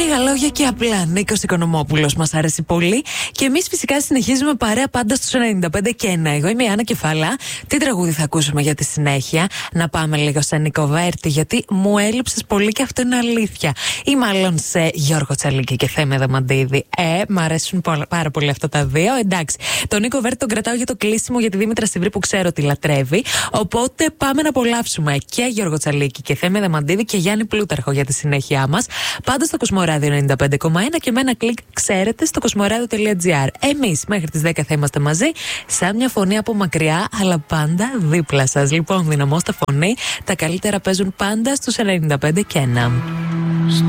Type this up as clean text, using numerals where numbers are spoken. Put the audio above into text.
Λίγα λόγια και απλά. Νίκος Οικονομόπουλος μας αρέσει πολύ. Και εμείς φυσικά συνεχίζουμε παρέα πάντα στους 95 και 1. Εγώ είμαι η Άννα Κεφάλα. Τι τραγούδι θα ακούσουμε για τη συνέχεια? Να πάμε λίγο σε Νίκο Βέρτη, γιατί μου έλειψες πολύ και αυτό είναι αλήθεια. Ή μάλλον σε Γιώργο Τσαλίκη και Θέμη Αδαμαντίδη. Μ' αρέσουν πάρα πολύ αυτά τα δύο. Εντάξει. Τον Νίκο Βέρτη τον κρατάω για το κλείσιμο για τη Δήμητρα Στιβρή που ξέρω ότι λατρεύει. Οπότε πάμε να απολαύσουμε και Γιώργο Τσαλίκη και Θέμη Αδαμαντίδη και Γιάννη Πλούταρχο για τη συνέχεια μας. Πάντα στο Κοσμοράδιο 95,1 και με ένα κλικ ξέρετε στο κοσμοράδιο.gr. Εμείς μέχρι τις 10 θα είμαστε μαζί, σαν μια φωνή από μακριά, αλλά πάντα δίπλα σας. Λοιπόν, δυναμώστε φωνή. Τα καλύτερα παίζουν πάντα στους 95 και 1.